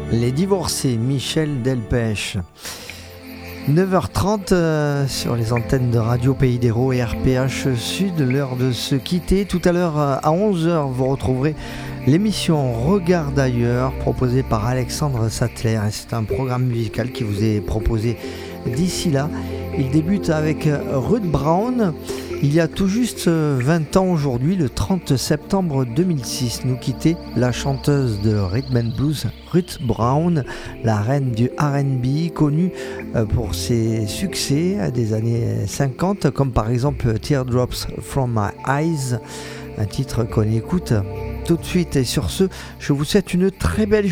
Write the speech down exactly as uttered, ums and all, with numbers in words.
Les divorcés, Michel Delpech. neuf heures trente euh, sur les antennes de Radio Pays d'Hérault et R P H Sud, l'heure de se quitter. Tout à l'heure euh, à onze heures, vous retrouverez l'émission Regard d'ailleurs, proposée par Alexandre Sattler. Et c'est un programme musical qui vous est proposé d'ici là. Il débute avec Ruth Brown. Il y a tout juste vingt ans aujourd'hui, le trente septembre deux mille six, nous quittait la chanteuse de rhythm and blues Ruth Brown, la reine du R and B, connue pour ses succès des années cinquante, comme par exemple Teardrops from My Eyes, un titre qu'on écoute tout de suite. Et sur ce, je vous souhaite une très belle